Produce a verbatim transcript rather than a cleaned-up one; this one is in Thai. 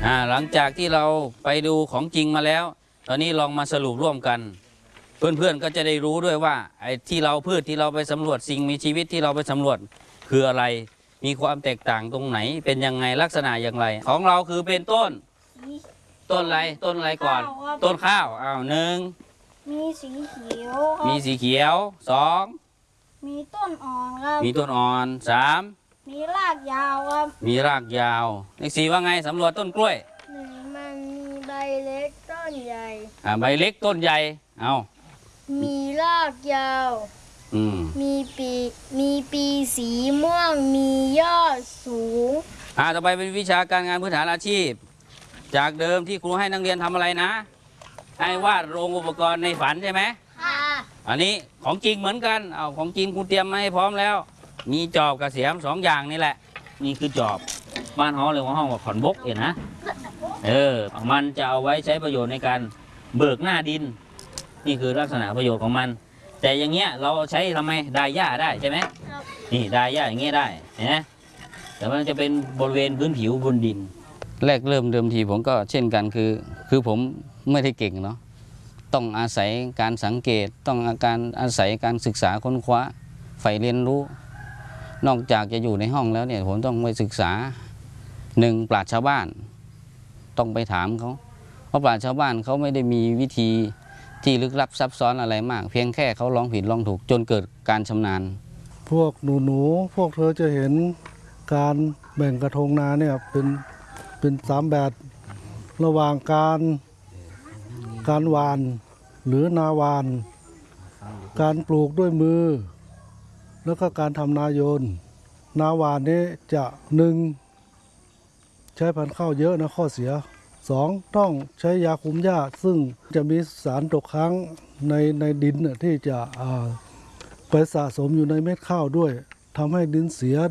อ่าหลังจากที่เราไปดูของจริงมาแล้วตอนนี้ลองมาสรุปร่วมกันเพื่อนๆก็จะได้รู้ด้วยว่าไอ้ที่เราพืชที่เราไปสำรวจสิ่งมีชีวิตที่เราไปสำรวจคืออะไรมีความแตกต่างตรงไหนเป็นยังไงลักษณะอย่างไรของเราคือเป็นต้นต้นอะไรต้นอะไรก่อนต้นข้าวอ้าวหนึ่งมีสีเขียวมีสีเขียวสองมีต้นอ่อนครับมีต้นอ่อนสามมีรากยาวครับมีรากยาวเลขสี่ว่าไงสำรวจต้นกล้วยหนึ่งมันมีใบเล็กต้นใหญ่อ่าใบเล็กต้นใหญ่เอามีรากยาวอืมมีปีกมีปีสีม่วงมียอดสูงอ่าต่อไปเป็นวิชาการงานพื้นฐานอาชีพจากเดิมที่ครูให้นักเรียนทำอะไรนะให้วาดโรงอุปกรณ์ในฝันใช่ไหมค่ะอันนี้ของจริงเหมือนกันเอาของจริงครูเตรียมมาให้พร้อมแล้วมีจอบกับเสียมสองอย่างนี่แหละนี่คือจอบบ้านห้องหรือว่าห้องว่าขอนบกเห็นนะเออมันจะเอาไว้ใช้ประโยชน์ในการเบิกหน้าดินนี่คือลักษณะประโยชน์ของมันแต่อย่างเงี้ยเราใช้ทำไมดายหญ้าได้ใช่ไหมนี่ดายหญ้าอย่างเงี้ยได้เห็นไหมแต่มันจะเป็นบริเวณพื้นผิวบนดินแรกเริ่มเดิมทีผมก็เช่นกันคือคือผมไม่ได้เก่งเนาะต้องอาศัยการสังเกตต้องอาการอาศัยการศึกษาค้นคว้าใฝ่เรียนรู้นอกจากจะอยู่ในห้องแล้วเนี่ยผมต้องไปศึกษาหนึ่งปราชญ์ชาวบ้านต้องไปถามเขาเพราะปราชญ์ชาวบ้านเขาไม่ได้มีวิธีที่ลึกลับซับซ้อนอะไรมากเพียงแค่เขาลองผิดลองถูกจนเกิดการชำนาญพวกหนูหนูพวกเธอจะเห็นการแบ่งกระทงนาเนี่ยเป็นเป็นสามแบบระหว่างการการหว่านหรือนาหว่านการปลูกด้วยมือแล้วก็การทำนาโยนนาหว่านนี้จะหนึ่งใช้พันธุ์ข้าวเยอะนะข้อเสียสองต้องใช้ยาคุมหญ้าซึ่งจะมีสารตกค้างในในดินที่จะไปสะสมอยู่ในเม็ดข้าวด้วยทำให้ดินเสีย